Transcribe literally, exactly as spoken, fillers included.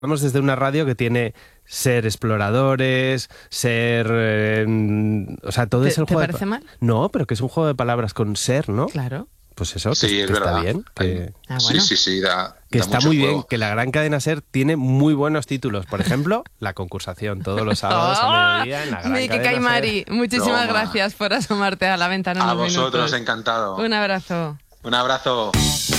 Vamos desde una radio que tiene ser exploradores, ser... Eh, o sea, todo ¿Te, es el te juego... parece de, mal? No, pero que es un juego de palabras con ser, ¿no? Claro. Pues eso, Sí, que, es que está verdad. bien. Que, Ah, Sí, bueno. sí, sí, da, que da está mucho muy juego. bien, que la gran cadena SER tiene muy buenos títulos. Por ejemplo, La Concursación, todos los sábados a mediodía en la gran Miki cadena SER. Caimari, muchísimas Broma. gracias por asomarte a la ventana A unos vosotros, minutos. encantado. Un abrazo. Un abrazo.